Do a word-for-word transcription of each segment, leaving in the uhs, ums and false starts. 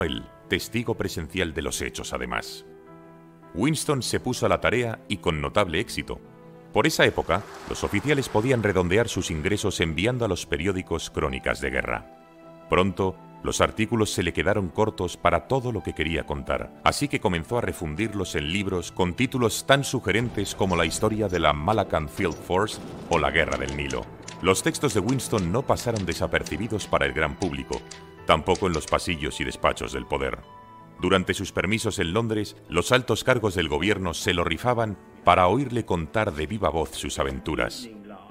el testigo presencial de los hechos, además. Winston se puso a la tarea y con notable éxito. Por esa época, los oficiales podían redondear sus ingresos enviando a los periódicos crónicas de guerra. Pronto, los artículos se le quedaron cortos para todo lo que quería contar, así que comenzó a refundirlos en libros con títulos tan sugerentes como la historia de la Malacan Field Force o la Guerra del Nilo. Los textos de Winston no pasaron desapercibidos para el gran público, tampoco en los pasillos y despachos del poder. Durante sus permisos en Londres, los altos cargos del gobierno se lo rifaban para oírle contar de viva voz sus aventuras.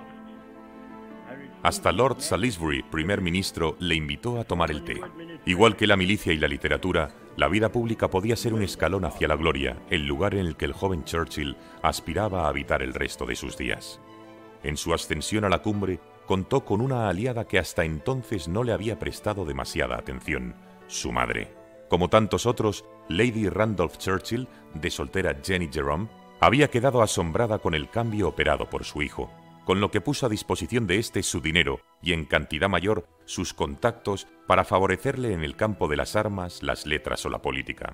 Hasta Lord Salisbury, primer ministro, le invitó a tomar el té. Igual que la milicia y la literatura, la vida pública podía ser un escalón hacia la gloria, el lugar en el que el joven Churchill aspiraba a habitar el resto de sus días. En su ascensión a la cumbre, contó con una aliada que hasta entonces no le había prestado demasiada atención: su madre. Como tantos otros, Lady Randolph Churchill, de soltera Jenny Jerome, había quedado asombrada con el cambio operado por su hijo, con lo que puso a disposición de éste su dinero y, en cantidad mayor, sus contactos para favorecerle en el campo de las armas, las letras o la política.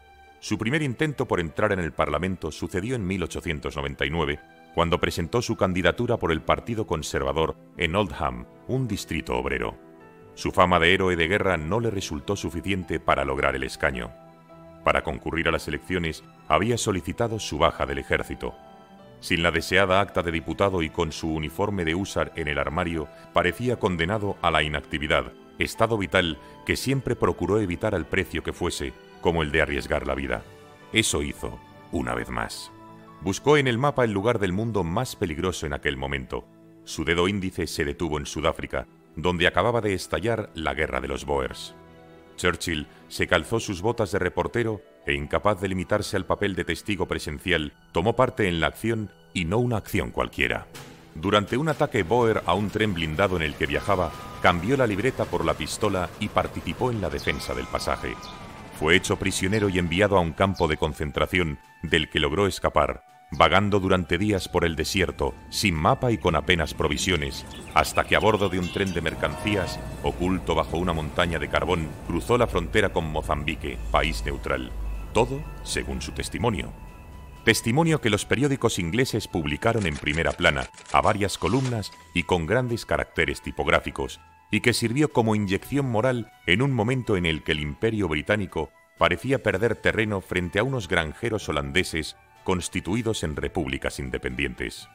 Su primer intento por entrar en el Parlamento sucedió en mil ochocientos noventa y nueve, cuando presentó su candidatura por el Partido Conservador en Oldham, un distrito obrero. Su fama de héroe de guerra no le resultó suficiente para lograr el escaño. Para concurrir a las elecciones, había solicitado su baja del ejército. Sin la deseada acta de diputado y con su uniforme de húsar en el armario, parecía condenado a la inactividad, estado vital que siempre procuró evitar al precio que fuese, como el de arriesgar la vida. Eso hizo, una vez más. Buscó en el mapa el lugar del mundo más peligroso en aquel momento. Su dedo índice se detuvo en Sudáfrica, donde acababa de estallar la guerra de los Boers. Churchill se calzó sus botas de reportero e, incapaz de limitarse al papel de testigo presencial, tomó parte en la acción, y no una acción cualquiera. Durante un ataque Boer a un tren blindado en el que viajaba, cambió la libreta por la pistola y participó en la defensa del pasaje. Fue hecho prisionero y enviado a un campo de concentración, del que logró escapar, vagando durante días por el desierto, sin mapa y con apenas provisiones, hasta que a bordo de un tren de mercancías, oculto bajo una montaña de carbón, cruzó la frontera con Mozambique, país neutral. Todo según su testimonio. Testimonio que los periódicos ingleses publicaron en primera plana, a varias columnas y con grandes caracteres tipográficos, y que sirvió como inyección moral en un momento en el que el Imperio Británico parecía perder terreno frente a unos granjeros holandeses constituidos en repúblicas independientes.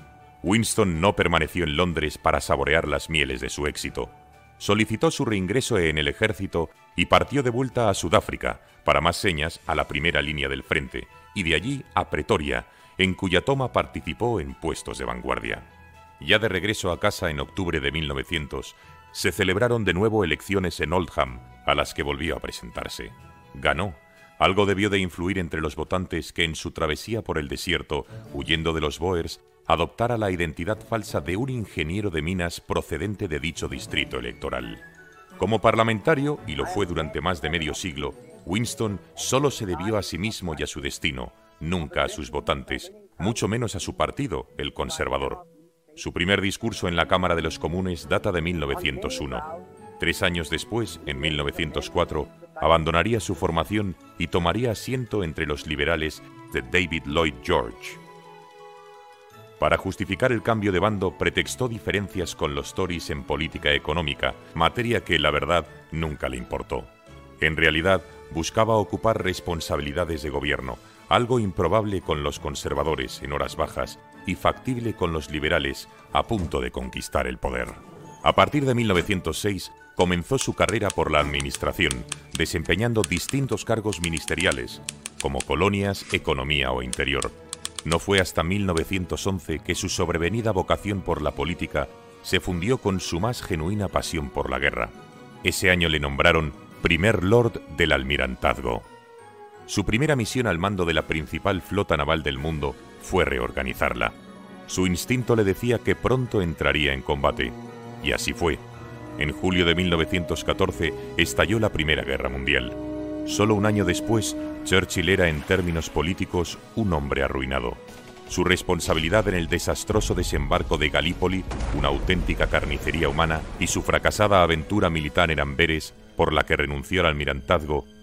Winston no permaneció en Londres para saborear las mieles de su éxito. Solicitó su reingreso en el ejército y partió de vuelta a Sudáfrica, para más señas a la primera línea del frente, y de allí a Pretoria, en cuya toma participó en puestos de vanguardia. Ya de regreso a casa en octubre de mil novecientos, se celebraron de nuevo elecciones en Oldham, a las que volvió a presentarse. Ganó. Algo debió de influir entre los votantes que en su travesía por el desierto, huyendo de los Boers, adoptara la identidad falsa de un ingeniero de minas procedente de dicho distrito electoral. Como parlamentario, y lo fue durante más de medio siglo, Winston solo se debió a sí mismo y a su destino, nunca a sus votantes, mucho menos a su partido, el Conservador. Su primer discurso en la Cámara de los Comunes data de mil novecientos uno. Tres años después, en mil novecientos cuatro, abandonaría su formación y tomaría asiento entre los liberales de David Lloyd George. Para justificar el cambio de bando, pretextó diferencias con los Tories en política económica, materia que, la verdad, nunca le importó. En realidad, buscaba ocupar responsabilidades de gobierno, algo improbable con los conservadores en horas bajas y factible con los liberales a punto de conquistar el poder. A partir de mil novecientos seis, comenzó su carrera por la administración, desempeñando distintos cargos ministeriales, como colonias, economía o interior. No fue hasta mil novecientos once que su sobrevenida vocación por la política se fundió con su más genuina pasión por la guerra. Ese año le nombraron primer Lord del Almirantazgo. Su primera misión al mando de la principal flota naval del mundo fue reorganizarla. Su instinto le decía que pronto entraría en combate, y así fue. En julio de mil novecientos catorce estalló la Primera Guerra Mundial. Solo un año después, Churchill era en términos políticos un hombre arruinado. Su responsabilidad en el desastroso desembarco de Galípoli, una auténtica carnicería humana, y su fracasada aventura militar en Amberes, por la que renunció al almirantazgo,